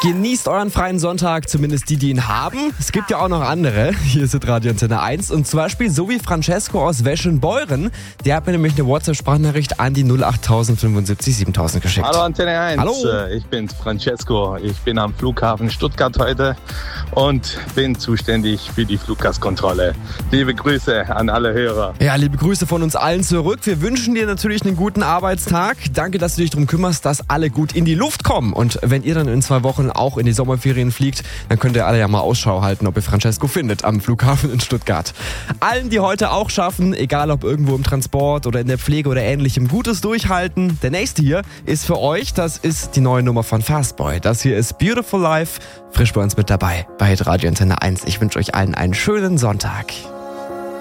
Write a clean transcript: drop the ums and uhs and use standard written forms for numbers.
Genießt euren freien Sonntag, zumindest die ihn haben. Es gibt ja auch noch andere. Hier ist Radio Antenne 1 und zum Beispiel so wie Francesco aus Weschenbeuren. Der hat mir nämlich eine WhatsApp-Sprachnachricht an die 08000 75 7000 geschickt. Hallo Antenne 1, Hallo. Ich bin's Francesco. Ich bin am Flughafen Stuttgart heute und bin zuständig für die Fluggastkontrolle. Liebe Grüße an alle Hörer. Ja, liebe Grüße von uns allen zurück. Wir wünschen dir natürlich einen guten Arbeitstag. Danke, dass du dich darum kümmerst, dass alle gut in die Luft kommen. Und wenn ihr dann in 2 Wochen auch in die Sommerferien fliegt, dann könnt ihr alle ja mal Ausschau halten, ob ihr Francesco findet am Flughafen in Stuttgart. Allen, die heute auch schaffen, egal ob irgendwo im Transport oder in der Pflege oder ähnlichem, gutes Durchhalten. Der nächste hier ist für euch, das ist die neue Nummer von Fastboy. Das hier ist Beautiful Life, frisch bei uns mit dabei bei Radio Antenne 1. Ich wünsche euch allen einen schönen Sonntag.